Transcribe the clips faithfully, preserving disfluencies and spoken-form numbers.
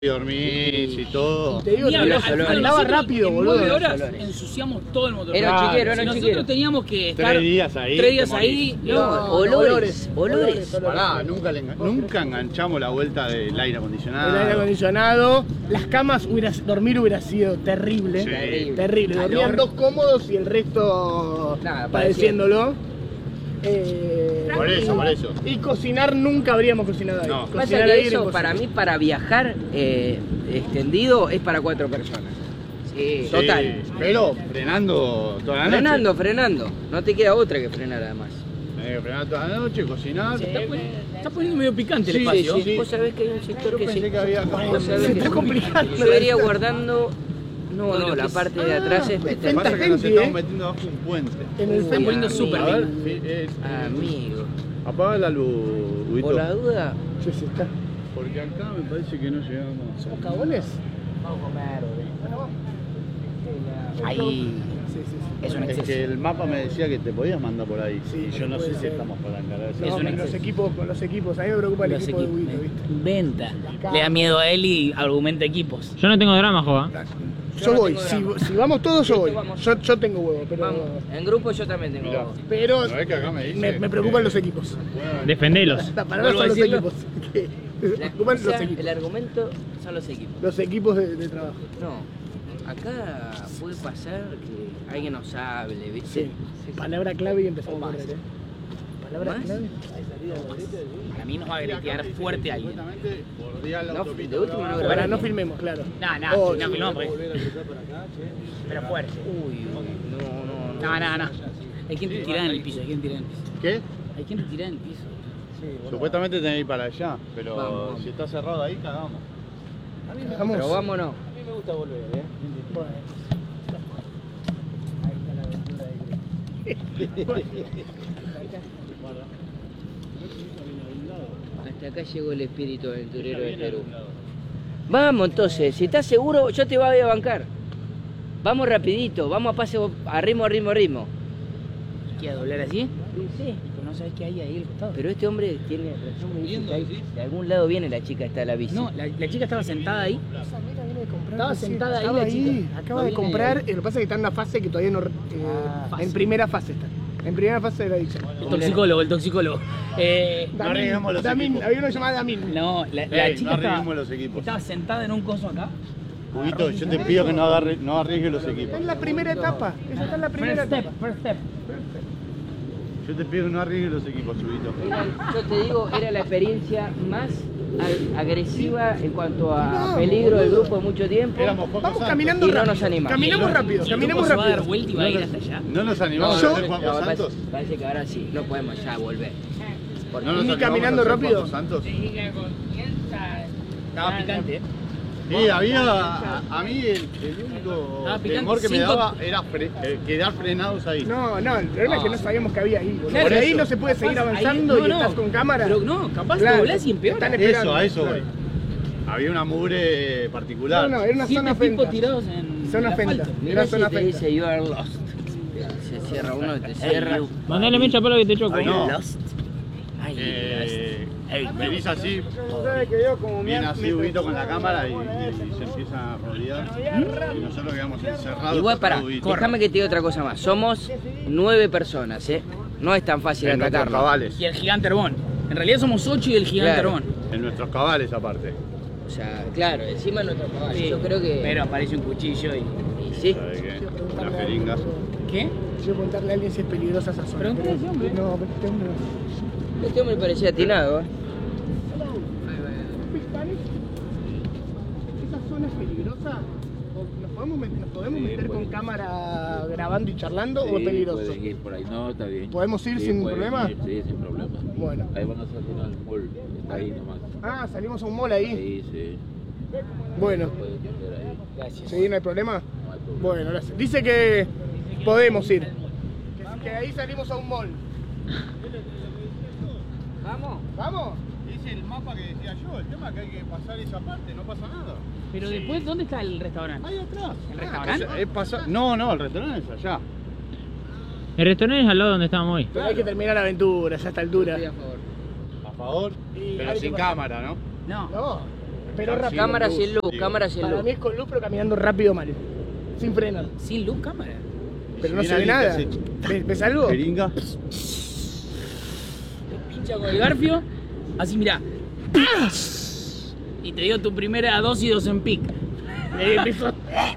dormís y todo. Y te digo, Mira, andaba rápido, en boludo. nueve horas ensuciamos todo el motor. Era un chiquero, era Si un nosotros chiquero. teníamos que estar Tres días ahí. tres días te ahí, morís. no, No, olores, olores. Pará, nunca, le engan- nunca enganchamos la vuelta del aire acondicionado. El aire acondicionado, las camas, hubiera, dormir hubiera sido terrible. Sí. Terrible. Terrible. Dormían dos cómodos y el resto Nada, padeciéndolo. Eh, Por eso, y- por eso. Y cocinar nunca habríamos cocinado ahí. No. Pasa Cocinar que ahí era eso imposible. para mí, para viajar eh, extendido, es para cuatro personas. Sí, Sí, total. pero frenando toda la noche. Frenando, frenando. No te queda otra que frenar además. Tenés que frenar toda la noche, cocinar. Se está, pon- está poniendo medio picante el Sí, espacio. sí, sí. Vos sabés que hay un sector Yo que pensé se... que había Vos como- sabés Se que está complicando. Yo iría guardando... No, Todo no, lo la que es- parte de atrás es... Ah, Lo que Tanta pasa es que nos gente, estamos eh. metiendo bajo un puente. En el Uy, Están poniendo amigo. súper A ver, bien. fi- eh, Amigo. apaga la luz, Huguito. Por la duda... Sí, sí, está. Porque acá me parece que no llegamos. ¿Somos cagones? Ahí... Sí, sí, sí. Es un Es exceso. que el mapa me decía que te podías mandar por ahí. Sí, y yo no puede sé si ser. estamos para encarar eso. No, Es un con los exceso. equipos, con los equipos. A mí me preocupa el Los equipo de equipos. Huguito, ¿viste? Inventa. Le da miedo a él y argumenta equipos. Yo no tengo drama, Joa. Yo, Yo no voy, tengo si, drama. si vamos todos yo Listo, voy. vamos. Yo, yo tengo huevo, pero, Vamos, en grupo yo también tengo... Mirá. pero ¿No ves que acá me dice? me, me preocupan los equipos. Defendelos. La palabra ¿Vuelvo son a los decirlo? equipos. Que- Me La preocupan los excusa, equipos. el argumento son los equipos. Los equipos de, de trabajo. No, acá puede pasar que alguien nos hable, ¿viste? Sí. Palabra clave y empezamos O a más. correr, ¿eh? Palabra ¿Más? clave. Para mí nos va a gritear fuerte alguien. Supuestamente bordea la No, autopista. de último no Para, grabar. no filmemos, claro. No, no, Oh, si no sí. filmamos, pues. Pero fuerte. Uy, uy, no, no, no. No, no, no. Hay gente tirada en el piso, hay gente tirada en el piso. ¿Qué? Hay gente tirada en el piso. Supuestamente tenés que ir para allá, pero Vamos, vamos. si está cerrado ahí, cagamos. Vamos. Pero vámonos. Bueno. Hasta acá llegó el espíritu aventurero de Perú. Vamos entonces, si estás seguro, yo te voy a bancar. Vamos rapidito, vamos a pase a ritmo, a ritmo, a ritmo. ¿Quieres doblar así? Sí, sí. Pero no sabes qué hay ahí al costado. Pero este hombre tiene razón, me dice que hay- de algún lado viene la chica esta de la bici. No, la, la chica estaba sentada ahí. Estaba Sí, sentada ahí estaba la chica. Acaba No de viene comprar. ahí. Lo que pasa es que está en una fase que todavía no. eh, Ah, en primera fase está. En primera fase de la adicción. El toxicólogo, el toxicólogo. Eh, No arriesgamos los Damin, equipos. había uno llamado Damin. no, la, la Ey, chica no estaba, arriesguemos los equipos. estaba sentada en un coso acá. Huguito, yo te pido que no, agarre, no arriesgues los Está equipos. en la primera etapa. Esa está en la primera First step, etapa. first step. Yo te pido que no arriesgues los equipos, Huguito. Era- yo te digo, era la experiencia más ag- agresiva en cuanto a No, peligro del boludo. grupo de mucho tiempo. Éramos pocos Vamos Santos. caminando Y no rápido. nos animamos. Caminamos rápido, ¿El caminemos grupo se va a dar rápido. vuelta y va a ir hasta allá? No nos animamos Yo- a hacer No, Juan parece, Santos. parece que ahora sí, no podemos ya volver. Porque No nos Ni animamos caminando a hacer rápido. Juan Santos. Estaba picante, ¿eh? Sí, había. A, a mí el, el único Ah, picante, temor que me cinco- daba era fre- eh, quedar frenados ahí. No, no, el problema es que no sabíamos que había ahí. boludo. Claro, Por ahí eso. no se puede seguir Capaz avanzando ahí- no, y no. estás con cámara. Pero no, capaz Claro, doblás y empeora. están esperando. Eso, a eso Claro. voy. Había una mugre particular. No, no, era una Siete zona tipos fenta. tirados en Zona el fenta. asfalto. Mira Era si zona te fenta. dice you are lost. Se cierra uno, te cierra. Mandale mecha palo que te choco. Ay, no. Ay, Eh, venís así, ¿Sabes que yo como viene me- así me- Huguito con la cámara y, y se empieza a rodear. Y nosotros quedamos encerrados. Igual para, atrás de Huguito. déjame que te diga otra cosa más. Somos nueve personas, ¿eh? No es tan fácil En nuestros atacarlo. cabales. Y el gigante Herbón. En realidad somos ocho y el gigante Claro. Herbón. En nuestros cabales aparte. O sea, claro, encima de nuestro caballo. Sí, Yo creo que. Pero aparece un cuchillo y. y sí. ¿Sabe qué? Las jeringas. ¿Qué? Quiero preguntarle a alguien si es peligrosa esa zona. Pregúntale a ese hombre. No, pero este hombre no. Este hombre parecía atinado, ¿eh? Speak Spanish. ¿Esa zona es peligrosa? ¿O ¿Nos podemos, met- nos podemos Sí, meter con puede. cámara grabando y charlando o Sí, es peligroso? pueden ir por ahí, no, está bien. ¿Podemos ir Sí, sin pueden problema? ir, sí, sin problema. Bueno. Ahí van a salir al mall, está ahí nomás. Ah, salimos a un mall ahí. Sí, sí. Bueno, Pueden meter ahí. Gracias. ¿sí? ¿No hay problema? No hay problema. Bueno, gracias. Dice que podemos ir. Que, que ahí salimos a un mall. Vamos. ¿Vamos? Es el mapa que decía yo, el tema es que hay que pasar esa parte, no pasa nada. Pero después, ¿dónde está el restaurante? Ahí atrás. ¿El restaurante? Es pasar... No, no, el restaurante es allá. El restaurante es al lado donde estábamos hoy. Pero hay que terminar la aventura ya a esta altura. Estoy a favor. A favor, Y pero hay sin que- cámara, ¿no? No. No, pero rápido. Cámara luz, sin luz, digo. cámara sin Para luz. mí es con luz, pero caminando rápido mal. Sin frenar. Sin luz, cámara. Pero Si no viene se ve alguien nada. que ¿Ves, ves algo? hace Jeringa. Te pincha con el garfio, así mirá. Y te dio tu primera dosis dos en pic. Eh, empezó.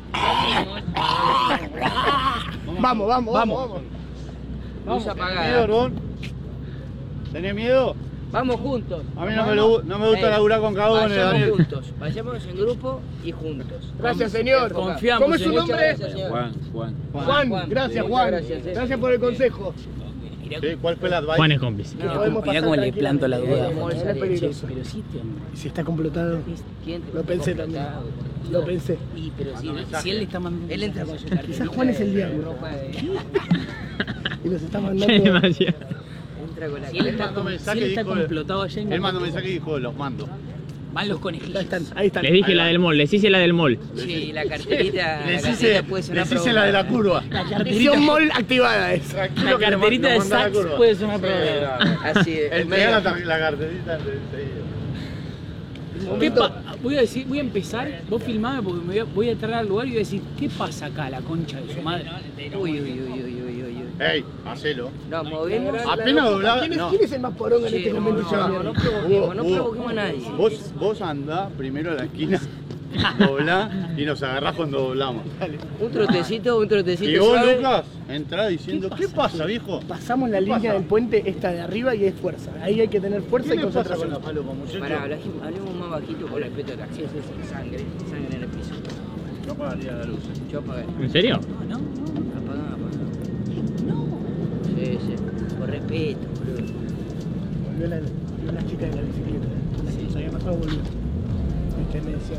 Vamos, vamos, vamos, vamos. Luz ¿Tenés miedo, apagada. Orbón? ¿Tenés miedo? Vamos juntos. A mí no me, lo- no me gusta Eh, laburar con cagones, Vayamos Daniel. juntos. Vayámonos en grupo y juntos. Gracias, señor. Confiamos, ¿Cómo es su señor. nombre? Gracias, señor. Juan, Juan. Juan. Juan. Gracias, Muchas Juan. gracias, eh. Gracias por el consejo. Mirá, Sí, ¿cuál fue la advice? Juan es cómplice. Que No, podemos mirá pasar cómo le planto la duda. tranquilamente. Es peligroso. Pero sí, te Y si está complotado, ¿Quién te lo pensé también. Lo pensé. Y, pero sí, si él le está mandando. Él entra con su cartera. Quizás Juan es el diablo. Ropa de- Y nos está Ya es mandando. demasiado. Entra con la Si él Él está, mandó com- mensaje si él está y dijo- complotado allá en Él mandó un mensaje y dijo, los mando. van los Ahí conejillos. están, ahí están. Les dije la del mall, les hice la del mall. Sí, la carterita, la Les carterita hice, puede sonar les hice la de la provocadora. curva. Misión Mall activada es. Tranquilo La que lo carterita de mando a la Saks curva. puede sonar Sí, provocadora. claro. Así es. Entrega la, tar- la carterita enseguida. ¿Qué pa- voy a decir, voy a empezar, vos filmame porque me voy a, voy a entrar al lugar y voy a decir, ¿qué pasa acá, la concha de su madre? Uy, uy, uy, uy, uy, uy, uy. Ey, hacelo. Nos movemos. Apenas doblaba. ¿Quién es, No. ¿Quién es el más poronga en Sí, este no, momento? no, Ya. no, no provoquemos, no Hugo, provoquemos a nadie. Vos, vos andá primero a la esquina, doblá y nos agarrás cuando doblamos. Un trotecito, un trotecito Y vos, suave. Lucas, entrá diciendo, ¿qué pasa, viejo? Pasamos la línea del puente, esta de arriba, y es fuerza. Ahí hay que tener fuerza ¿Qué y le pasa con concentración. la paloma, muchacho? Pará, hablamos hablemos más bajito con respeto a la acción. Sangre, sangre en el piso. No apagaría la luz. Yo apagué. ¿En serio? No, no, Apagá, apagá. No. Sí, sí. Por respeto, boludo. Volvió la, volvió la chica de la bicicleta. Sí, se había pasado, volvió. Viste, me decía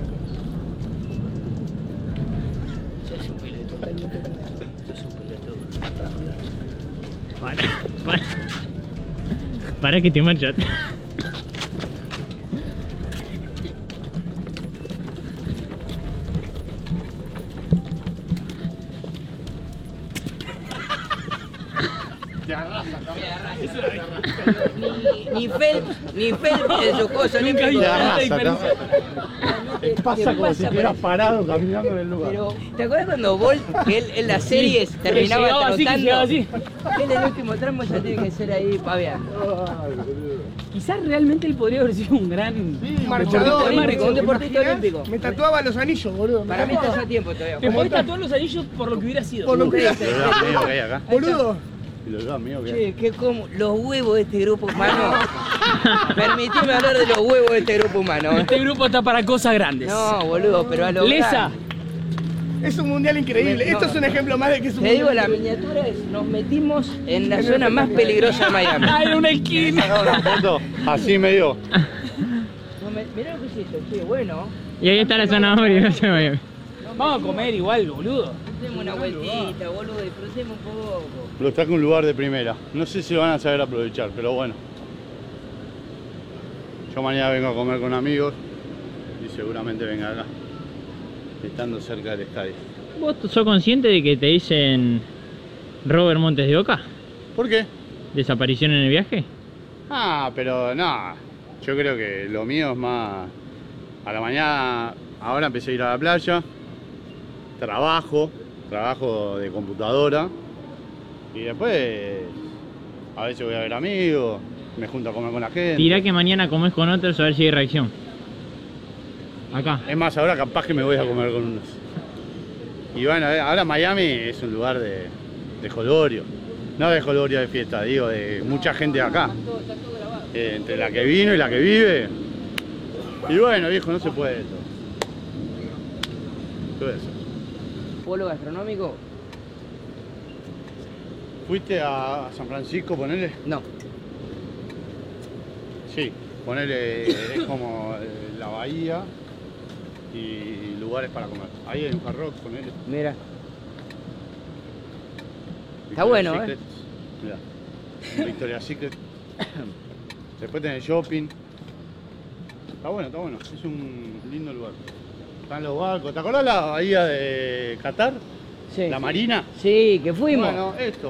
Sos un pelotudo. totalmente. Sos un pelotudo. Para, para. Para que te marchas. Ni, ni Phelps, ni Phelps en sus Juegos Olímpicos. Te tanta arrasa, diferencia. Te pasa como si estuvieras parado caminando en el lugar. Pero, ¿te acuerdas cuando Bolt, que él en las series terminaba llegaba así, que trotando? llegaba así. Él en el último tramo ya tiene que ser ahí paveando. Quizás realmente él podría haber sido un gran Marchador, olímpico, un ¿te deportista imaginas? olímpico. Me tatuaba los anillos, boludo. me Para mí tatuaba. estás a tiempo todavía. Te podés tatuar los anillos por lo que hubiera sido. Por lo que Y los dedos míos que hay acá. Boludo, Y los dedos míos que hay. Che, qué como los huevos de este grupo humano. Permitime hablar de los huevos de este grupo humano. ¿eh? Este grupo está para cosas grandes. No, boludo, pero a lo Lesa, grande. es un mundial increíble. No. Esto es un ejemplo más de que es un Te digo, mundial la increíble. miniatura es, nos metimos en la zona más peligrosa de Miami. ah, era una esquina. Sacaba una foto así medio. No me- Mirá lo que es esto, che, bueno. Y ahí está la zanahoria, no se vaya. Vamos a comer igual, boludo. Demos una vueltita, boludo, disfrutemos un poco. Lo traje a un lugar de primera. No sé si van a saber aprovechar, pero bueno. Yo mañana vengo a comer con amigos y seguramente venga acá, estando cerca del estadio. ¿Vos sos consciente de que te dicen Robert Montes de Oca? ¿Por qué? ¿Desaparición en el viaje? Ah, pero no. Yo creo que lo mío es más. A la mañana, ahora empecé a ir a la playa, trabajo, trabajo de computadora y después a veces voy a ver amigos, me junto a comer con la gente. Tirá que mañana comés con otros a ver si hay reacción. Acá. Es más, ahora capaz que me voy a comer con unos. Y bueno, eh, ahora Miami es un lugar de, de jolgorio. No de jolgorio de fiesta, digo, de mucha gente de acá. Eh, entre la que vino y la que vive. Y bueno, viejo, no se puede eso. ¿Qué es eso? Polo gastronómico, ¿Fuiste a San Francisco, ponele? no. Sí, ponele, es como eh, la bahía y lugares para comer. Ahí hay un Hard Rock, ponele. Mira. Victoria's bueno, Secret. Mirá, Victoria's Secret. Después tenés shopping. Está bueno, está bueno. Es un lindo lugar. Están los barcos. ¿Te acordás la bahía de Qatar? Sí. La marina. Sí, que fuimos. Bueno, esto.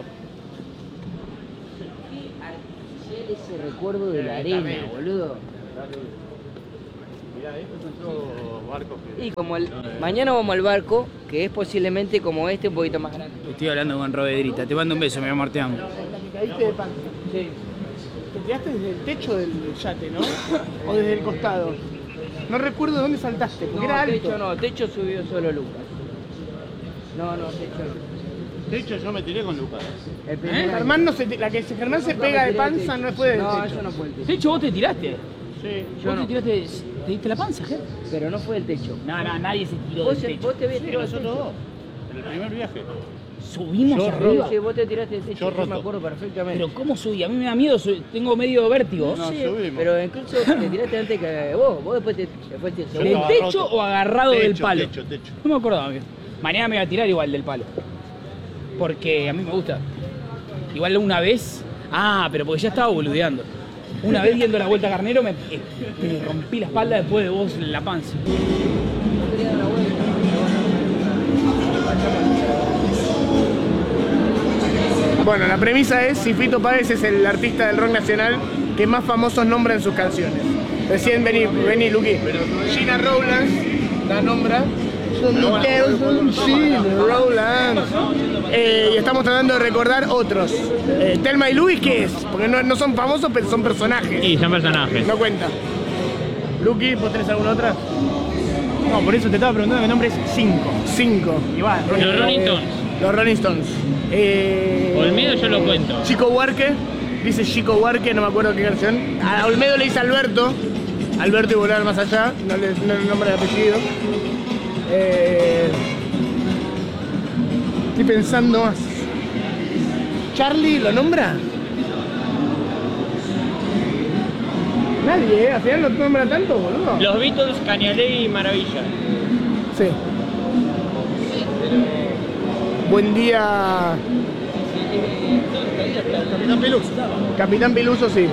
Qué artificial ese recuerdo de la Eh, arena, también. boludo. Mirá, estos son todos barcos que... Y como el, mañana vamos al barco, que es posiblemente como este, un poquito más grande. Estoy hablando con Robedrita. Te mando un beso, mi amor, te amo. La que caíste de panza. Sí. Te tiraste desde el techo del yate, ¿no? O desde el costado. No recuerdo de dónde saltaste, porque No, era alto. techo no, techo subió solo Lucas. No, no, techo no. De hecho, yo me tiré con Lucas. El primer año. Germán no se, la que se- Germán se pega de panza no fue del No, techo. eso no fue el techo. De hecho, vos te tiraste. Sí. Yo Vos no. te tiraste. ¿Te diste la panza, Ger? Pero no fue el techo. No, no, nadie se tiró Vos, del techo. vos te habías Sí, tirado del nosotros techo. dos. En el primer viaje. Subimos Yo arriba. Sí, vos te tiraste del techo, Yo yo, me roto. acuerdo perfectamente. Pero ¿cómo subí? A mí me da miedo, soy- tengo medio vértigo. No, Sí, subimos. pero incluso te tiraste antes que vos, vos después te, después te Yo ¿Del estaba techo roto. o agarrado del Techo, palo? Techo, techo. No me acordaba. que- Mañana me voy a tirar igual del palo. Porque a mí me gusta. Igual una vez. Ah, pero porque ya estaba boludeando. Una vez yendo la vuelta a Carnero me, eh, me rompí la espalda después de vos en la panza. Bueno, la premisa es si Fito Páez es el artista del rock nacional que más famosos nombra en sus canciones. Recién vení, vení, Luqui. Gina Rowlands la nombra. Gina Rowlands. Eh, y estamos tratando de recordar otros. Eh, Thelma y Luis, ¿qué es? Porque no, no son famosos, pero son personajes. Y son personajes. No cuenta. Luqui, ¿vos tenés alguna otra? No, por eso te estaba preguntando que nombre es cinco. Cinco. Igual. Los Rolling Stones. Los Rolling Stones. Eh, Olmedo yo lo cuento. Chico Huarque, dice Chico Huarque, no me acuerdo qué canción. A Olmedo le dice Alberto, Alberto y Volar Más Allá, no le, no le nombra el apellido. Eh, estoy pensando más. ¿Charlie lo nombra? Nadie, ¿eh? Al final no nombra tanto, boludo. Los Beatles, Cañalé y Maravilla. Sí. Buen día. Capitán Peluso. Capitán Peluso, sí.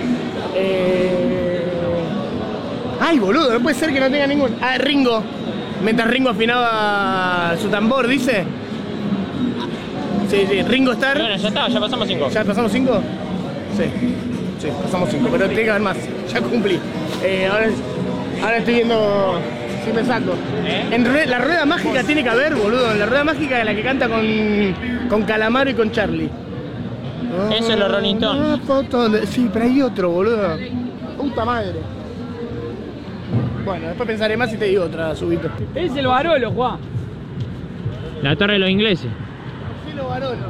Eh... Ay, boludo, no puede ser que no tenga ningún. Ah, Ringo. Mientras Ringo afinaba su tambor, dice. Sí, sí, Ringo Starr. Bueno, ya está, ya pasamos cinco. ¿Ya pasamos cinco? Sí. Sí, pasamos cinco, pero tiene que haber más. Ya cumplí. Eh, ahora, ahora estoy viendo. Sí, me saco. En rue- la rueda mágica tiene que haber, boludo. En la rueda mágica es la que canta con, con Calamaro y con Charlie. Eso es los Rolling Stones. Una foto de- Sí, pero hay otro, boludo. Puta madre. Bueno, después pensaré más y te digo otra, Subito. Es el Barolo, Juan. La Torre de los Ingleses. Marcelo Barolo.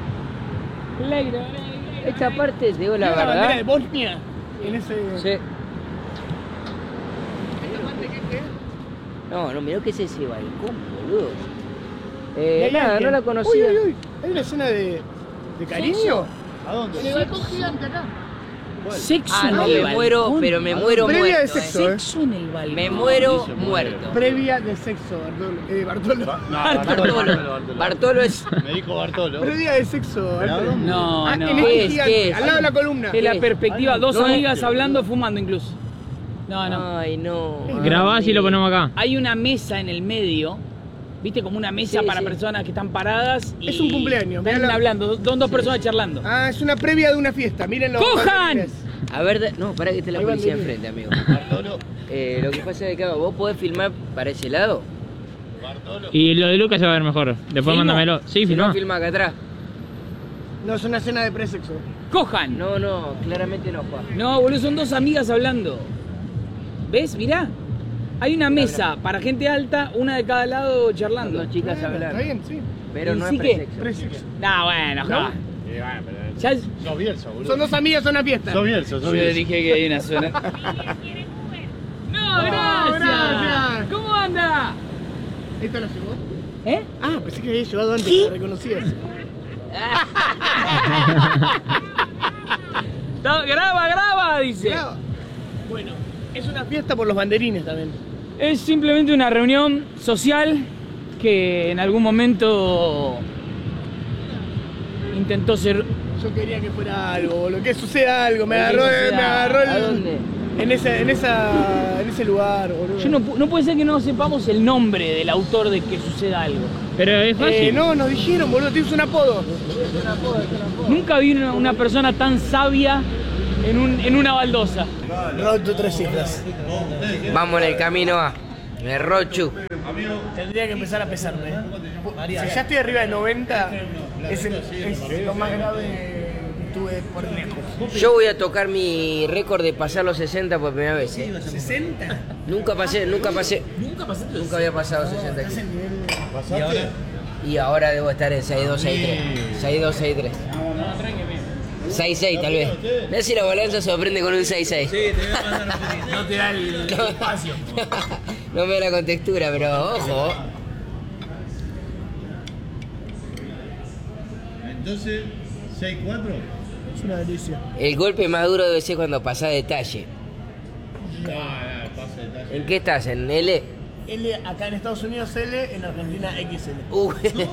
Esta parte, te digo la ¿Tiene la bandera de verdad. Bosnia? En ese... Sí. ¿Esta parte qué, qué? No, no, mirá que es ese balcón, boludo. ¿Y Eh, hay nada, alguien? no la conocía. Uy, uy, uy. ¿Hay una escena de, de cariño? ¿A dónde? En el balcón gigante acá. Sexo Ah, en no, el me balcón. muero, pero me muero Previa muerto. de eh. sexo, eh. Sexo en el balcón. Me muero Sí, se muere. muerto. Previa de sexo, Bartolo. Eh, Bartolo. No, Bartolo. Bartolo es. Me dijo Bartolo. Previa de sexo, Bartolo. No, Ah, no. en ¿Qué este es? gigante, ¿Qué es? al lado de la columna. De la ¿Qué? perspectiva, dos No. amigas hablando, fumando incluso. No, no. Ay, no. Grabás y lo ponemos acá. Hay una mesa en el medio, viste, como una mesa Sí, para sí. personas que están paradas y Es un cumpleaños, están mirá la- hablando, son dos personas charlando. Ah, es una previa de una fiesta. Miren los. ¡Cojan! banderines. A ver, da- no, para que esté la Ahí van policía de- enfrente, amigo. Bartolo. Eh, lo que pasa es que claro, vos podés filmar para ese lado. Bartolo. Y lo de Lucas se va a ver mejor. Después ¿Filmo? mándamelo. Sí, Si no, filmá. filma acá atrás. No, es una cena de presexo. ¡Cojan! No, no, claramente no, Juan. No, boludo, son dos amigas hablando. ¿Ves? Mirá. Hay una mesa para gente alta, una de cada lado charlando. Dos chicas Bueno, hablando. Está bien, sí. Pero no ¿Y sí es qué? presexo. Presexo. No, bueno, ¿No? ja. Eh, bueno, pero Ya es- sos Bielsa, boludo. Son dos amigas a una fiesta. Sos Bielsa, sos Yo Bielsa. dije que hay una zona. No, gracias. gracias. ¿Cómo anda? ¿Esta la llevó? ¿Eh? Ah, pensé que había llevado antes, que la reconocías. No, graba, graba, dice. Claro. Bueno, es una fiesta por los banderines también. Es simplemente una reunión social que en algún momento intentó ser. Yo quería que fuera algo, boludo, que suceda algo. Me Que agarró, suceda- me agarró el, ¿A dónde? En ese, en esa, en ese lugar, boludo. Yo no, pu- no puede ser que no sepamos el nombre del autor de que suceda algo. Pero es fácil. Eh, no, nos dijeron, boludo, tienes un apodo. Nunca vi una, una persona tan sabia en, un, en una baldosa. Road to tres cifras. Vamos en el camino a el Rochu. Tendría que empezar a pesarme. Si ya estoy arriba de noventa, es, el, es lo más grave que tuve por lejos. Yo voy a tocar mi récord de pasar los sesenta por primera vez. ¿eh? ¿sesenta? Nunca pasé, nunca pasé. Nunca pasaste los Nunca había pasado sesenta Estás aquí. en nivel... ¿Y ahora? Y ahora debo estar en sesenta y dos, sesenta y tres. sesenta y dos, sesenta y tres. sesenta y seis tal vez. Mirá si la balanza sorprende con un sesenta y seis. Sí, te voy a mandar un poquito. No te da el espacio. No me da la contextura, pero ojo. Entonces, seis cuatro. Es una delicia. El golpe más duro debe ser cuando pasás detalle. No, no, pasa de talle. ¿En qué estás? ¿En L? L acá en Estados Unidos L, en Argentina X L. Uh,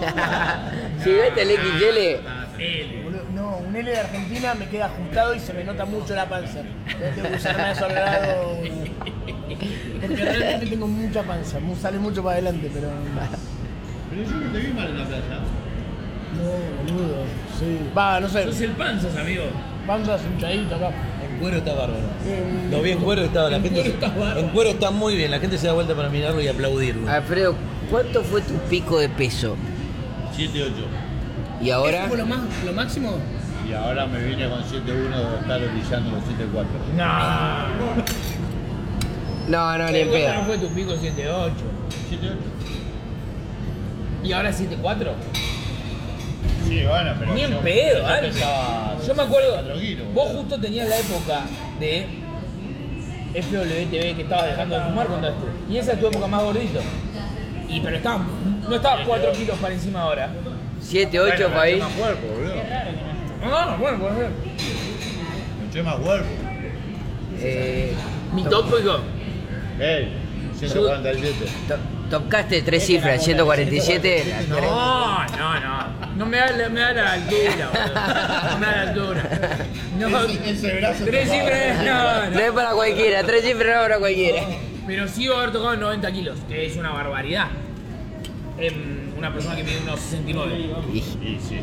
si ves el X L, Boludo, no, un L de Argentina me queda ajustado y se me nota mucho la panza. Tengo que usar más holgado. Porque realmente tengo mucha panza, mu- sale mucho para adelante, pero. Pero yo no te vi mal en la playa. No, boludo. Sí. Va, no sé. Sos el panzas, amigo. Panza hinchadito acá. En cuero está bárbaro. Eh, Lo vi en cuero, estaba la En gente. cuero está bárbaro. En cuero está muy bien, la gente se da vuelta para mirarlo y aplaudirlo. Alfredo, ¿cuánto fue tu pico de peso? siete ocho. ¿Y ¿Eso ahora? fue lo, más, lo máximo? Y ahora me vine con siete uno de estar brillando los siete cuatro. No. No, no, ni en No pedo. fue tu pico siete ocho. siete ocho. ¿Y ahora siete cuatro? Sí, bueno, pero. Ni en yo- pedo, yo Ale. pesaba Yo me acuerdo, cuatro kilos. vos justo tenías la época de F W T V que estabas dejando de fumar cuando este. Y esa es tu época más gordito. Y pero estabas, no estabas cuatro kilos para encima ahora. siete, ocho, Bueno, país. me eché más cuerpo, boludo. No, bueno, puede ser. Me eché más cuerpo. Eh, Mi tópico. Ey, ciento cuarenta y siete. to- tocaste tres cifras, ciento cuarenta y siete. la tenés. No, no, no. No me da, la- me da la altura, boludo. No me da la altura. No, Ese brazo. tres cifras, no, No no. es para cualquiera, tres cifras no es para cualquiera. Pero sí va a haber tocado noventa kilos, que es una barbaridad. En una persona que mide unos sesenta y nueve. Y- Y sí.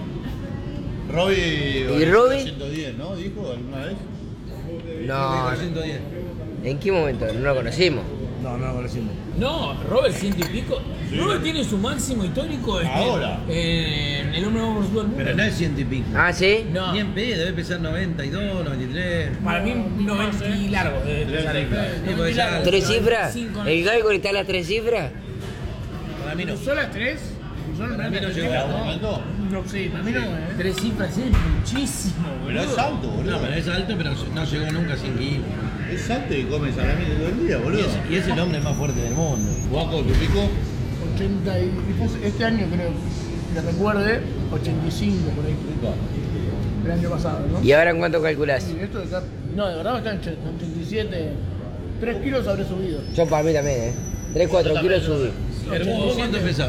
Robbie. ¿Y Robbie? ciento diez, ¿no? ¿Dijo alguna vez? No, ciento diez. ¿en qué momento? No lo conocimos. No, no lo conocimos. No, Robert ciento y pico. Robert tiene su máximo histórico en, Ahora. en el hombre más veloz del mundo. Pero no es ciento y pico. Ah, ¿sí? No, Ni en pedo, debe pesar noventa y dos, noventa y tres. para mí noventa y largo debe pesar ahí. Sí, porque ya- ¿Tres cifras? Cinco, ¿El cálculo está a las tres cifras? Para mí no. ¿Usó las tres? ¿Usó Para mí no las llegó. tres? ¿En algún momento? No, sí, para mí no, eh. Tres cifras es muchísimo, Pero es boludo. alto, boludo. No, pero es alto, pero no llegó nunca a cien kilos. Es alto y come salami todo el día, Y boludo. es, y es el hombre más fuerte del mundo. Guaco, tu pico. ochenta y... Este año creo, que recuerde, ochenta y cinco por ahí. El año pasado, ¿no? ¿Y ahora en cuánto calculás? Sí, esto de acá... No, de verdad está en ochenta y siete... tres kilos habré subido. Yo para mí también, ¿eh? tres, cuatro kilos subí. ¿Vos cuánto pesás?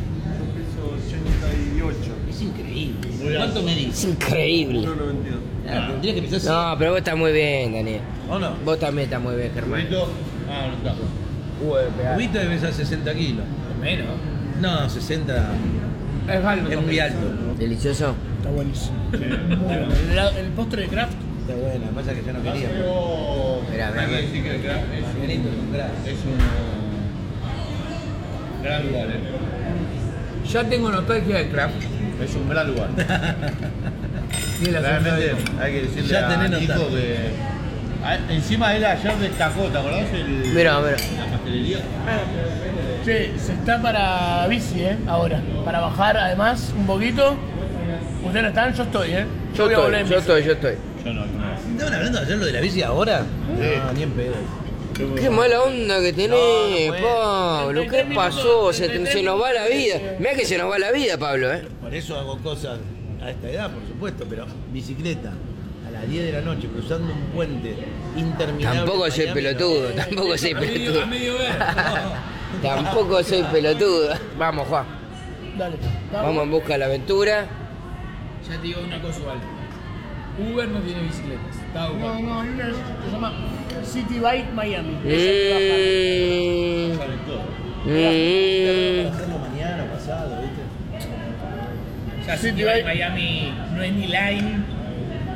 ochenta y ocho. Es increíble. ¿Cuánto medís? Es increíble. Ah, tendrías que pesar cien. No, pero vos estás muy bien, Daniel. ¿O no? Vos también estás muy bien, Germán. Rubito. Ah, no está. Rubito debe pesar sesenta kilos. Menos. No, sesenta Es alto. es muy alto. Delicioso. Está buenísimo. Muy bueno. El, helado- el postre de Kraft, Está bueno, pasa que yo no quería. Pero. Mirá, mirá, hay que mirá. decir que el craft es un, Benito con crack. es un gran lugar, eh. Ya tengo nostalgia de Kraft. Es un gran lugar. Tiene la Realmente sensación. hay que decirle Ya a tenés Nico nostalgia. que. Ah, encima él ayer destacó, ¿te acordás? El, Mirá, mirá. La pastelería. sí, se está para bici, ¿eh? Ahora. Para bajar además un poquito. Ustedes no están, yo estoy, ¿eh? Yo voy a volver estoy, en yo bici. estoy, yo estoy. Yo no, no. ¿Estaban hablando ayer lo de la bici ahora? No, ni en pedo. Qué mala onda que tenés, No, no puede. Pablo. ¿Qué treinta y tres pasó? minutos, Se, treinta y se tres nos va la minutos, vida. sí. Mirá que se nos va la vida, Pablo, ¿eh? Por eso hago cosas a esta edad, por supuesto, pero bicicleta a las diez de la noche cruzando un puente interminable. Tampoco soy Miami, pelotudo, no. tampoco soy A medio, a pelotudo. medio ver. Tampoco soy pelotudo. Vamos, Juan. Dale. Vamos en busca de la aventura. Ya te digo una cosa igual. Uber no tiene bicicletas. Está No, Uber. no, hay una que se llama City Bike Miami. Esa hay que bajar. Mm, Sale todo. mm. Para hacerlo mañana, pasado, ¿viste? Ya City City Bike. Bike Miami no es ni line.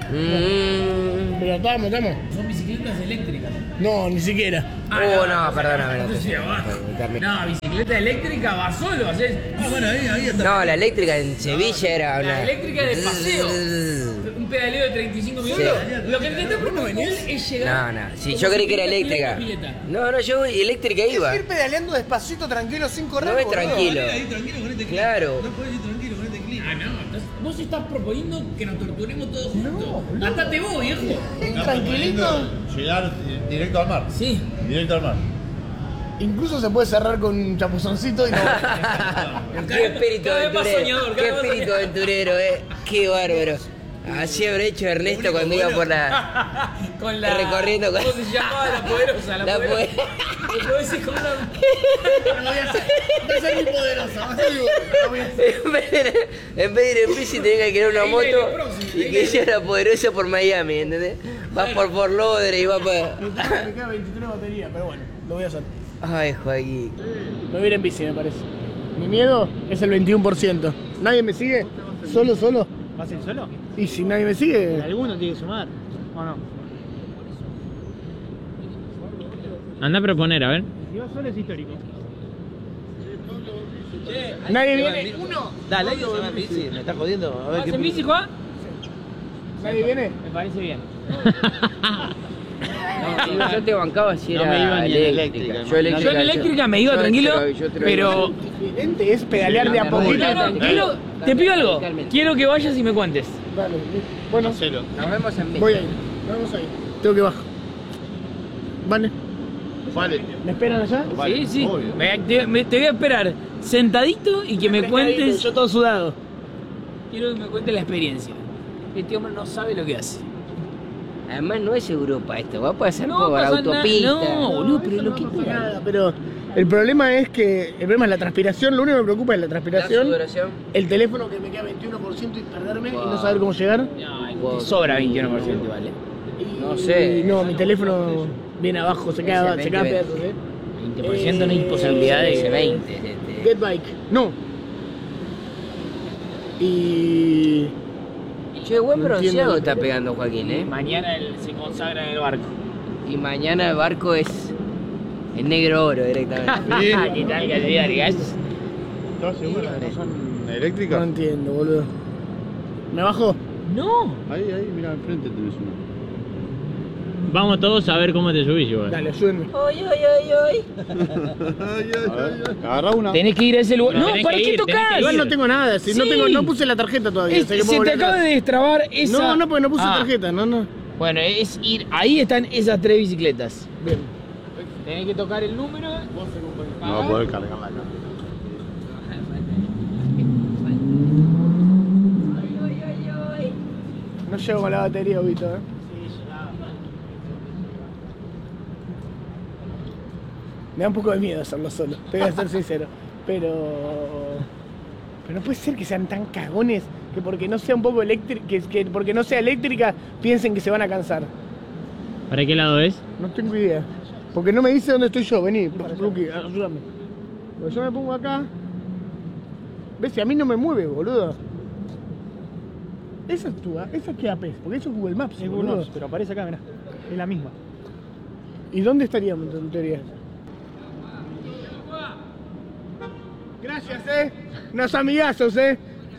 Mm. Pero estamos, estamos. Son bicicletas eléctricas. No, ni siquiera. Oh, no, perdóname. No, Entonces, no, bicicleta eléctrica va solo, haces. Ah, bueno, ahí, ahí está. no, la eléctrica en Sevilla era La una... eléctrica de paseo. Un pedaleo de treinta y cinco minutos. Sí. Lo que te está proponiendo es llegar. No, no, sí, yo creí que era eléctrica. No, no, yo eléctrica iba. Ir pedaleando despacito, tranquilo, sin correr. No es boludo. tranquilo. Ahí, tranquilo con este clip. Claro. No podés ir tranquilo con este clip. Ah, no, entonces vos estás proponiendo que nos torturemos todos juntos. Matate vos, viejo. Ir tranquilito. Llegar directo al mar. Sí. Directo al mar. Incluso se puede cerrar con un chapuzoncito y no. Qué espíritu Cada vez más aventurero. soñador, Qué cada vez más espíritu soñador. aventurero, eh. Qué bárbaro. Así habrá hecho Ernesto cuando iba por la... Con la. Recorriendo con- ¿Cómo se llamaba? La poderosa. La, La poderosa. poder- Yo decís con una. No voy a ser, voy a ser muy poderosa. Va a ser muy poderosa, voy a ser. En vez de, en vez de ir en bici tenés que alquilar una Ahí moto viene el próximo, y ahí que viene. sea la poderosa por Miami, ¿entendés? Vas por Fort Lauderdale y vas por... Me queda veintitrés baterías, pero bueno, lo voy a hacer. Ay, Joaquín. Me voy a ir en bici, me parece. Mi miedo es el veintiuno por ciento. ¿Nadie me sigue? ¿Solo, solo? ¿Vas a ir solo? Y si nadie me sigue. Alguno tiene que sumar, ¿o no? Anda a proponer, a ver. Si vas solo es histórico. Nadie viene. Uno. Dale, yo se va en bici. Me está jodiendo. A ver ¿Vas qué en bici, Juan? Nadie viene. Me parece bien. No, yo te bancaba si No era me iba ni en eléctrica. eléctrica, Yo eléctrica. Yo en eléctrica me iba yo tranquilo, te lo- yo te lo- pero. Diferente es pedalear de a poquito. Claro, quiero, te pido algo. Quiero que vayas y me cuentes. Dale, bueno, Hacelo. Nos vemos en bici. voy a ir. Vamos ahí. Tengo que bajar. Vale. Vale. ¿Me esperan allá? Vale, Sí, sí. obvio. Me- te, me- te voy a esperar sentadito y que me cuentes. Yo todo sudado. Quiero que me cuentes la experiencia. Este hombre no sabe lo que hace. Además no es Europa esto, va a pasar No por pasa autopista. nada, no, boludo, pero lo que No pasa nada, pero el problema es que el problema es la transpiración, lo único que me preocupa es la La transpiración, sudoración. el teléfono que me queda veintiuno por ciento y perderme y no Wow. saber cómo llegar. No, te sobra veintiuno por ciento, vale. Y- No sé. No, mi teléfono viene abajo, se queda, Ese se queda veinte, pedazos, eh. veinte por ciento no hay posibilidad de Ese que veinte. Este. Get bike, no. Y Che, buen No bronceado entiendo. está pegando Joaquín, ¿eh? mañana él se consagra en el barco. Y mañana el barco es en negro oro directamente. Sí. ¿Qué tal, Gallegas? ¿Estás segura de que son no eléctricas? entiendo, boludo. ¿Me bajo? No. Ahí, ahí, mira, enfrente tenés una. Vamos todos a ver cómo te subís igual. Dale, ayúdenme. ¡Ay, ay, ay, ay! A ver, agarrá una. Tenés que ir a ese lugar. No, No, tenés ¿para que qué ir, tenés tocás? que Igual no tengo nada, si no Sí. tengo, no puse la tarjeta todavía. Es- o sea que se puedo te volver acaba atrás. de destrabar esa. No, no, porque no puse Ah, tarjeta, no, no. Bueno, es ir. Ahí están esas tres bicicletas. Bien. Tenés que tocar el número. No va a poder cargarla acá. No llego con la batería, Vito, eh. Me da un poco de miedo hacerlo solo, te voy a ser sincero. Pero. Pero no puede ser que sean tan cagones que porque no sea un poco eléctrica, que, que porque no sea eléctrica, piensen que se van a cansar. ¿Para qué lado es? No tengo idea. Porque no me dice dónde estoy yo, vení, Luqui, ayúdame. Porque yo me pongo acá. ¿Ves? Si a mí no me mueve, boludo. Esa es tu, esa es qué A P, porque eso es Google Maps, Es boludo. Google, pero aparece acá, mirá. Es la misma. ¿Y dónde estaríamos en teoría? Gracias, eh. Unos amigazos, eh.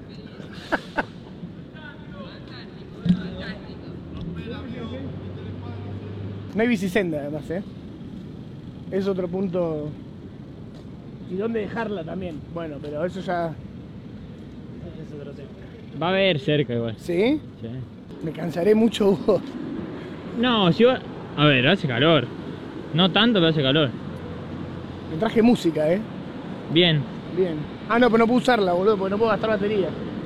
No hay bicisenda, además, eh. Es otro punto. ¿Y dónde dejarla también? Bueno, pero eso ya. Va a haber cerca igual. ¿Sí? Sí. Me cansaré mucho, Hugo. No, si va... A ver, hace calor. No tanto, pero hace calor. Me traje música, eh. Bien. Bien. Ah, no, pero no puedo usarla, boludo, porque no puedo gastar batería.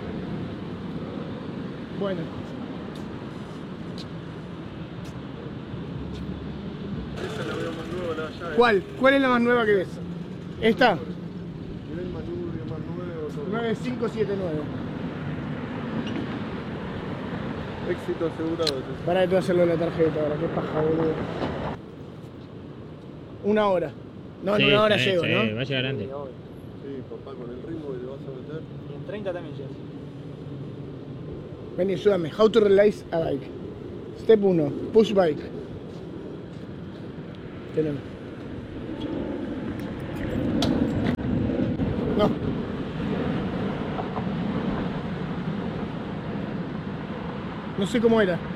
Bueno. Esa es la veo más nueva, la llave. ¿Cuál? ¿Cuál es la más nueva que ves? Esta. Nivel manubrio más nuevo. todo. nueve cinco siete nueve. Éxito asegurado. ese. Para que te voy a hacerlo en la tarjeta ahora, qué paja, boludo. Una hora. No, en Sí, una hora sí, llego, sí, ¿no? va a llegar antes. Sí, papá, con el ritmo que le vas a meter. Y en treinta también llegas. Vení, ayúdame. How to release a bike. Step uno. Push bike. Tenemos. No. No sé cómo era.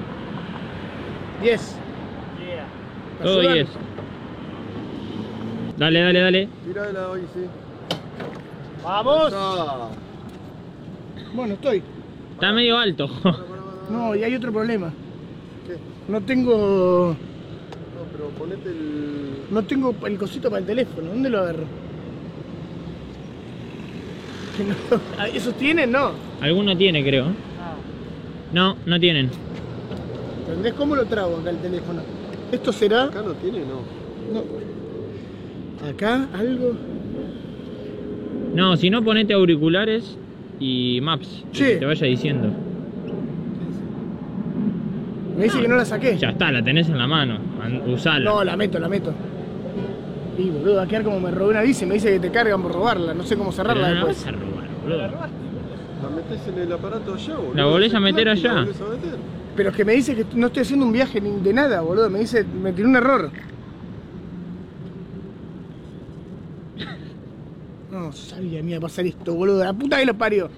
Yes. Todo ¿Ayudan? yes. Dale, dale, dale. Tira de la bici. ¡Vamos! Ah, Bueno, estoy. Está medio alto. No, y hay otro problema. ¿Qué? No tengo... No, pero ponete el. No tengo el cosito para el teléfono. ¿Dónde lo agarro? Que no- Ah, ¿Esos tienen? No. Alguno tiene, creo. No, no tienen. ¿Entendés cómo lo trago acá el teléfono? ¿Esto será? Acá no tiene, no. No. ¿Acá? ¿Algo? No, si no, ponete auriculares y maps. Sí. Que te vaya diciendo. Me dice que no la saqué. Ya está, la tenés en la mano. An- Usala. No, la meto, la meto. Y boludo, va a quedar como me robé una bici. Me dice que te cargan por robarla. No sé cómo Pero cerrarla no la después. vas a robar, boludo. La metés en el aparato allá, boludo. La volvés a Es meter plástico, allá. la volvés a meter. Pero es que me dice que no estoy haciendo un viaje ni de nada, boludo. Me dice, me tiró un error. No sabía que iba a pasar esto, boludo. La puta que lo parió.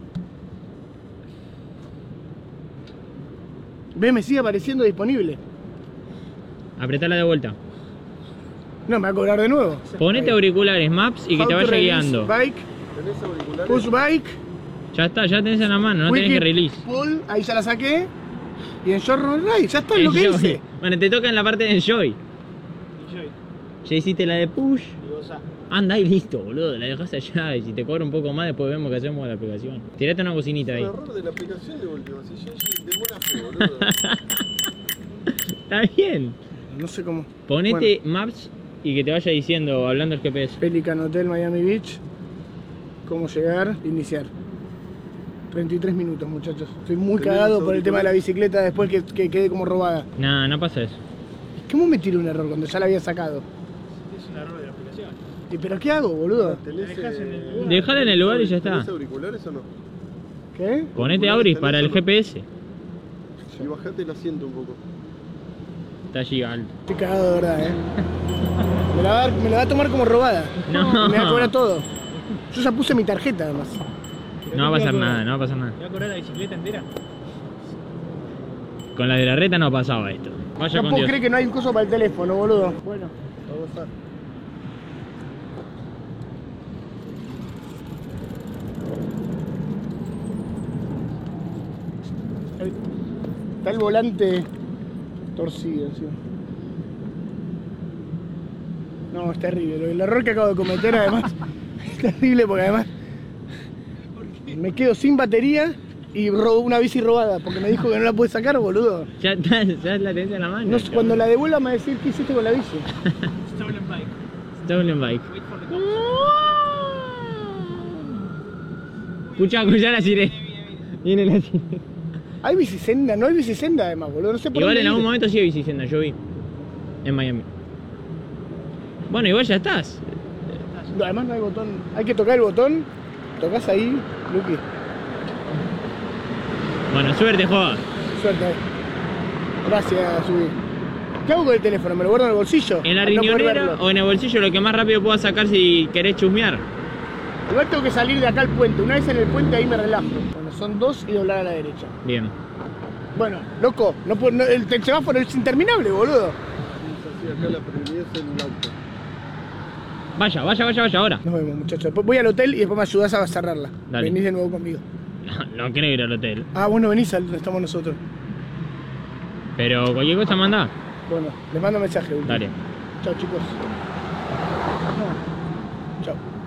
Ve, me sigue apareciendo disponible. Apretala de vuelta. No, me va a cobrar de nuevo. Ponete auriculares, maps y que te How to vaya release guiando. Bike, ¿Tenés auriculares? push bike, Ya está, ya tenés en la mano, no tenés que wiki, release. pull, ahí ya la saqué. Y en short roll ride, ya está lo que Enjoy. hice. Bueno, te toca en la parte de enjoy. Ya hiciste la de push. Anda y listo, boludo. La dejás allá y si te cobra un poco más, después vemos qué hacemos con la aplicación. Tirate una bocinita Un ahí. error de la aplicación de última. Si yo de buena fe, boludo. Está bien. No sé cómo. Ponete maps y que te vaya diciendo, hablando el G P S. Pelican Hotel Miami Beach. Cómo llegar, iniciar. treinta y tres minutos, muchachos. Estoy muy ¿Tenés cagado los por el tema de la auriculares? bicicleta después que, que quede como robada. Nah, no pasa eso. ¿Cómo me tiró un error cuando ya la había sacado? Es un error de la aplicación. ¿Y pero qué hago, boludo? ¿Tenés, eh, Dejala en el lugar y ya está. ¿Tenés auriculares o no? ¿Qué? Ponete auris para el G P S. Y bajate el asiento un poco. Está allí alto. Estoy cagado de verdad, eh. Me la, va a, me la va a tomar como robada. No. Y me va a cobrar todo. Yo ya puse mi tarjeta además. No va a pasar nada, no va a pasar nada. ¿Me va a cobrar la bicicleta entera? Con la de la reta no pasaba esto. Vaya No con puedo Dios. creer que no hay un coso para el teléfono, boludo. Bueno, a gozar. El- Está el volante torcido, sí. No, es terrible. El error que acabo de cometer además es terrible porque además me quedo sin batería y robo una bici robada porque me dijo que no la puede sacar, boludo. Ya, está, ya la tenés en la mano. No sé, cuando la devuelva me va a decir qué hiciste con la bici. Stolen bike. Stolen bike. Wait for the cops. Escucha, escucha la sirena. Viene la sirena. Hay bicisenda, no hay bicisenda además, boludo. No sé por Igual dónde en algún ir. momento sí hay bicicenda, yo vi. En Miami. Bueno, igual ya estás. No, además no hay botón. Hay que tocar el botón. Tocas ahí, Luqui. Bueno, suerte, joda. Suerte. Gracias, Subi. ¿Qué hago con el teléfono? ¿Me lo guardo en el bolsillo? En la Al no poder riñonera verlo. o en el bolsillo, lo que más rápido puedas sacar si querés chusmear. Igual tengo que salir de acá al puente. Una vez en el puente ahí me relajo. Bueno, son dos y doblar a la derecha. Bien. Bueno, loco, no puedo- no- el, el semáforo es interminable, boludo. Es así, acá la prioridad es el auto. Vaya, vaya, vaya, vaya ahora. Nos vemos, muchachos. Después voy al hotel y después me ayudás a cerrarla. Dale. Venís de nuevo conmigo. No, no quiero ir al hotel. Ah, bueno, venís al donde estamos nosotros. Pero cualquier cosa manda. Bueno, les mando mensaje. último. Dale. Chao, chicos. Chao.